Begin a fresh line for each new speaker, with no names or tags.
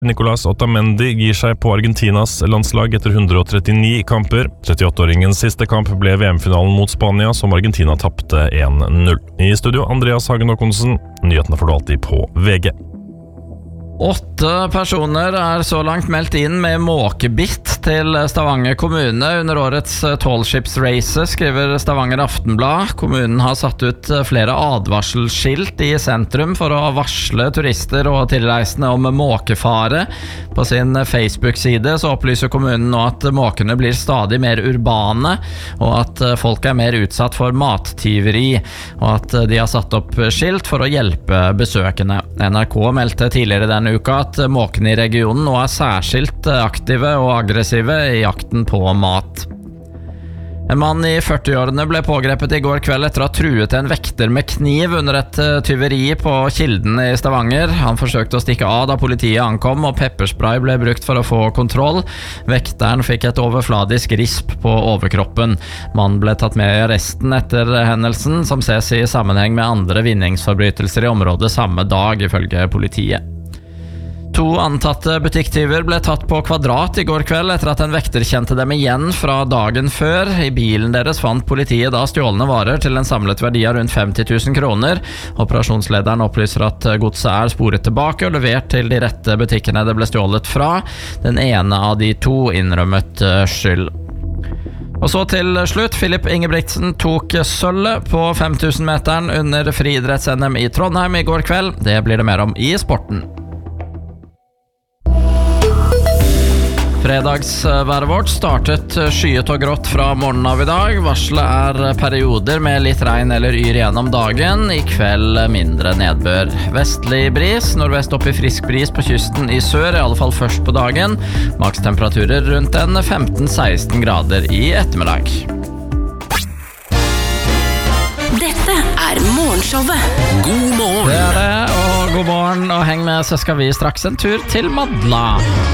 Nicolas Otamendi gir seg på Argentinas landslag etter 139 kamper. 38-åringens siste kamp ble VM-finalen mot Spania, som Argentina tappte 1-0. I studio, Andreas Hagen Håkonsen. Nyhetene får du alltid på VG.
8 personer så langt meldt inn med måkebitt til Stavanger kommune under årets tallskipsrace, skriver Stavanger Aftenblad. Kommunen har satt ut flere advarselskilt i sentrum for å varsle turister og tilreisende om måkefare. På sin Facebook-side så opplyser kommunen nå at måkene blir stadig mer urbane, og at folk mer utsatt for mattyveri, og at de har satt opp skilt for å hjelpe besøkende. NRK meldte tidligere denne uka at måkene i regionen nå særskilt aktive og aggressive i jakten på mat. En mann i 40-årene ble pågrepet i går kveld etter å ha truet en vekter med kniv under et tyveri på Kilden i Stavanger. Han forsøkte å stikke av da politiet ankom, og pepperspray ble brukt for å få kontroll. Vekteren fikk et overfladisk risp på overkroppen. Mannen ble tatt med i arresten etter hendelsen, som ses i sammenheng med andre vinningsforbrytelser i området samme dag, ifølge politiet. 2 antatte butikktyver ble tatt på Kvadrat i går kveld etter at en vekter kjente dem igjen fra dagen før. I bilen deres fant politiet da stjålne varer til en samlet verdi av rundt 50 000 kroner. Operasjonslederen opplyser at godset sporet tilbake og levert til de rette butikkene det ble stjålet fra. Den ene av de 2 innrømmet skyld. Og så til slutt, Filip Ingebrigtsen tok sølvet på 5000-meteren under friidretts-NM i Trondheim i går kveld. Det blir det mer om i sporten. Fredagsværet vårt startet skyet og grått fra morgenen av i dag. Varselet perioder med litt regn eller yr gjennom dagen. I kveld mindre nedbør. Vestlig bris, nordvest opp i frisk bris på kysten i sør, i alle fall først på dagen. Makstemperaturer rundt 15-16 grader i ettermiddag.
Dette Morgenshowet.
God morgen.
Det det, og god morgen, og heng med, så skal vi straks en tur til Madla.